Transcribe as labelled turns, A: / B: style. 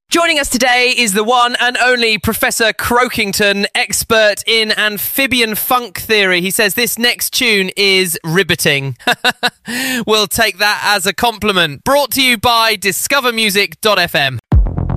A: Joining us today is the one and only Professor Croakington, expert in amphibian funk theory. He says this next tune is riveting. We'll take that as a compliment. Brought to you by discovermusic.fm.